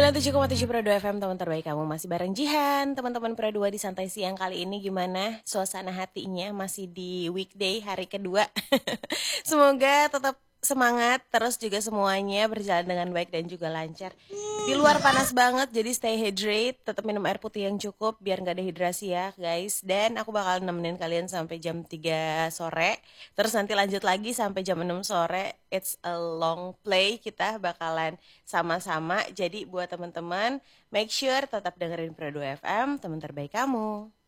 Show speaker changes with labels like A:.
A: 97,7 Pro 2 FM, teman terbaik kamu. Masih bareng Jihan. Teman-teman Pro 2 di Santai Siang kali ini gimana suasana hatinya? Masih di weekday hari kedua. Semoga tetap semangat, terus juga semuanya berjalan dengan baik dan juga lancar. Di luar panas banget, jadi stay hydrate, tetap minum air putih yang cukup biar nggak dehidrasi ya guys. Dan aku bakal nemenin kalian sampai jam 3 sore, terus nanti lanjut lagi sampai jam 6 sore. It's a long play, kita bakalan sama-sama. Jadi buat teman-teman, make sure tetap dengerin Pro 2 FM, teman terbaik kamu.